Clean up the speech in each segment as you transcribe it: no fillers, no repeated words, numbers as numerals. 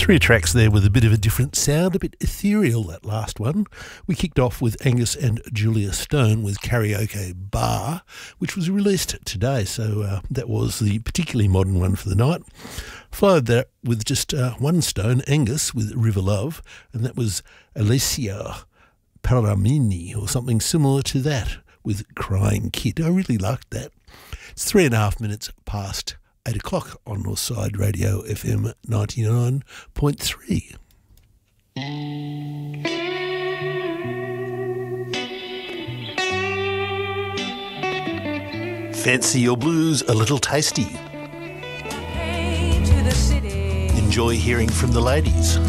Three tracks there with a bit of a different sound, a bit ethereal, that last one. We kicked off with Angus and Julia Stone with Karaoke Bar, which was released today, so that was the particularly modern one for the night. Followed that with just one Stone, Angus with River Love, and that was Alessia Paramini or something similar to that with Crying Kid. I really liked that. It's 3.5 minutes past 8 o'clock on Northside Radio FM 99.3. Fancy your blues a little tasty. Enjoy hearing from the ladies.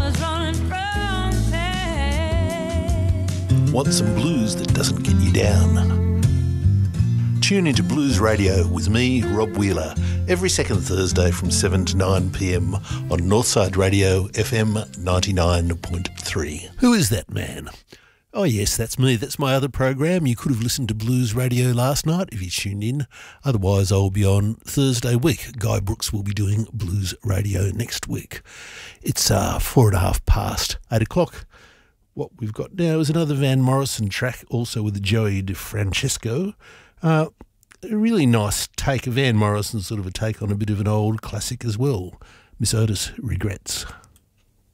Want some blues that doesn't get you down? Tune into Blues Radio with me, Rob Wheeler, every second Thursday from 7 to 9 p.m. on Northside Radio FM 99.3. Who is that man? Oh yes, that's me. That's my other program. You could have listened to Blues Radio last night if you tuned in. Otherwise, I'll be on Thursday week. Guy Brooks will be doing Blues Radio next week. It's 4.5 past 8 o'clock. What we've got now is another Van Morrison track, also with Joey DeFrancesco. A really nice take of Van Morrison, sort of a take on a bit of an old classic as well. Miss Otis Regrets.